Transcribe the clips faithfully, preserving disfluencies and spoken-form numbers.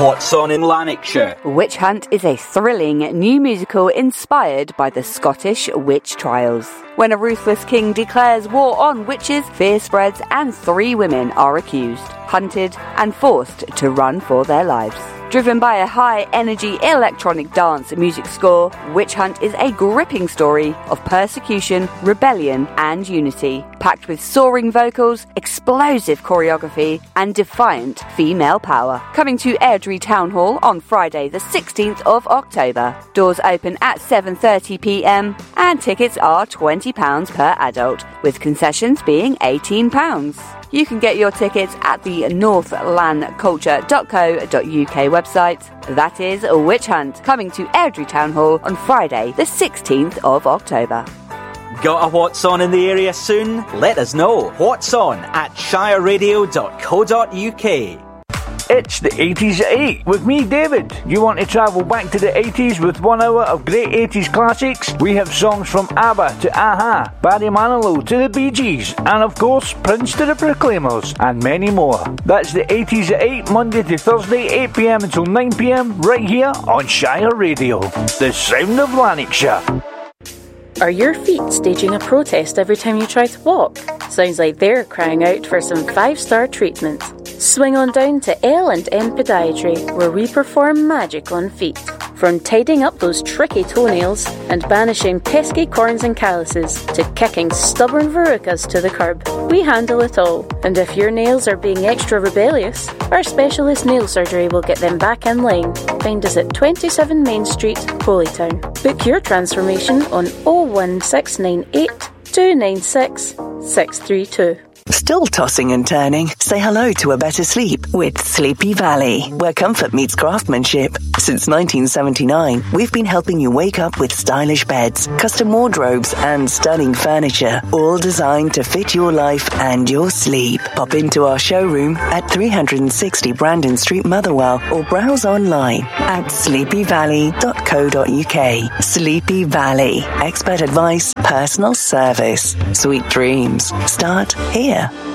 What's on in Lanarkshire? Witch Hunt is a thrilling new musical inspired by the Scottish witch trials. When a ruthless king declares war on witches, fear spreads and three women are accused, hunted and forced to run for their lives. Driven by a high-energy electronic dance music score, Witch Hunt is a gripping story of persecution, rebellion and unity, packed with soaring vocals, explosive choreography and defiant female power. Coming to Airdrie Town Hall on Friday the sixteenth of October. Doors open at seven thirty p m and tickets are twenty pounds per adult, with concessions being eighteen pounds. You can get your tickets at the northland culture dot co dot u k website. That is Witch Hunt, coming to Airdrie Town Hall on Friday the sixteenth of October. Got a What's On in the area soon? Let us know. What's On at shire radio dot co dot u k. It's the eighties at eight with me, David. You want to travel back to the eighties with one hour of great eighties classics? We have songs from ABBA to a-ha, Barry Manilow to the Bee Gees, and of course Prince to the Proclaimers, and many more. That's the eighties at eight, Monday to Thursday, eight p m until nine p m, right here on Shire Radio, the sound of Lanarkshire. Are your feet staging a protest every time you try to walk? Sounds like they're crying out for some five-star treatment. Swing on down to L and M Podiatry, where we perform magic on feet. From tidying up those tricky toenails and banishing pesky corns and calluses to kicking stubborn verrucas to the curb, we handle it all. And if your nails are being extra rebellious, our specialist nail surgery will get them back in line. Find us at twenty-seven Main Street, Holytown. Book your transformation on oh one six nine eight, two nine six, six three two. Still tossing and turning? Say hello to a better sleep with Sleepy Valley, where comfort meets craftsmanship. Since nineteen seventy-nine, we've been helping you wake up with stylish beds, custom wardrobes, and stunning furniture, all designed to fit your life and your sleep. Pop into our showroom at three sixty Brandon Street, Motherwell, or browse online at sleepy valley dot co dot u k. Sleepy Valley. Expert advice, personal service. Sweet dreams start here.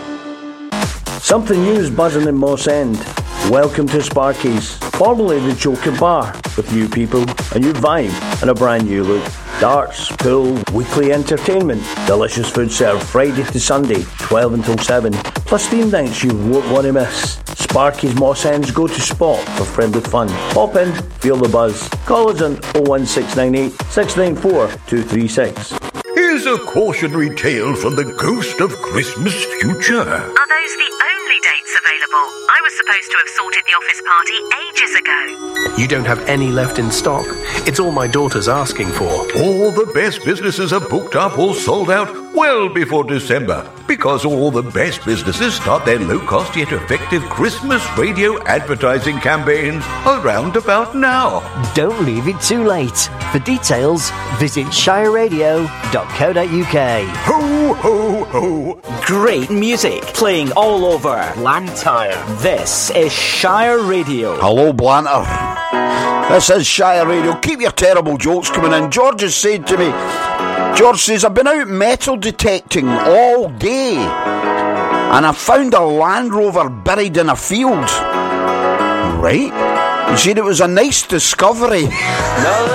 Something new is buzzing in Moss End. Welcome to Sparky's, formerly the Joker Bar, with new people, a new vibe, and a brand new look. Darts, pool, weekly entertainment, delicious food served Friday to Sunday, twelve until seven, plus theme nights you won't want to miss. Sparky's Moss End's go-to spot for friendly fun. Pop in, feel the buzz. Call us on oh one six nine eight, six nine four, two three six. Here's a cautionary tale from the ghost of Christmas future. Are those the only dates available? I was supposed to have sorted the office party ages ago. You don't have any left in stock. It's all my daughter's asking for. All the best businesses are booked up or sold out well before December, because all the best businesses start their low-cost yet effective Christmas radio advertising campaigns around about now. Don't leave it too late. For details, visit shire radio dot co dot u k. Ho, ho, ho. Great music playing all over Blantyre. This is Shire Radio. Hello, Blantyre. This is Shire Radio. Keep your terrible jokes coming in. George has said to me, George says, I've been out metal detecting all day and I found a Land Rover buried in a field. Right? He said it was a nice discovery. No.